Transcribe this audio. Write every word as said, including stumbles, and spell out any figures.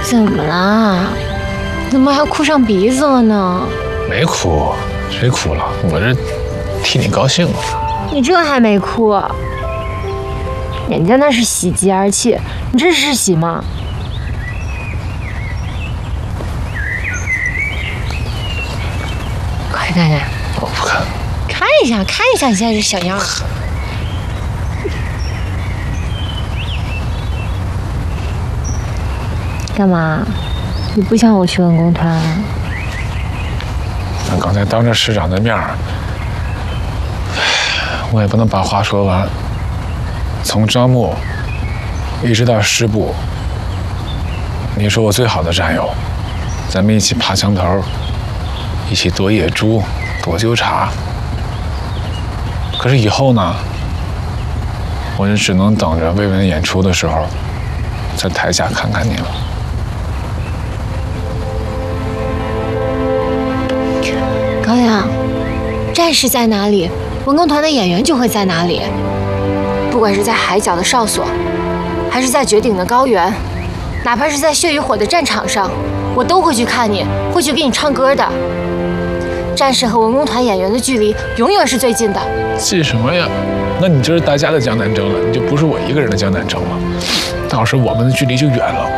怎么啦？怎么还哭上鼻子了呢？ 没哭，谁哭了？我这替你高兴了。 你这还没哭？人家那是喜极而泣，你这是喜吗？快看看！ 我不看。 看一下，看一下你现在这小样儿。干嘛？你不想我去文工团啊？ 那刚才当着市长的面儿，我也不能把话说完。从招募一直到师部，你是我最好的战友，咱们一起爬墙头，一起躲野猪、躲纠察。可是以后呢，我就只能等着魏文演出的时候，在台下看看你了。 高阳，战士在哪里，文工团的演员就会在哪里。不管是在海角的哨所，还是在绝顶的高原，哪怕是在血与火的战场上，我都会去看你，会去给你唱歌的。战士和文工团演员的距离永远是最近的。 近什么呀？那你就是大家的江南城了，你就不是我一个人的江南城了。到时我们的距离就远了。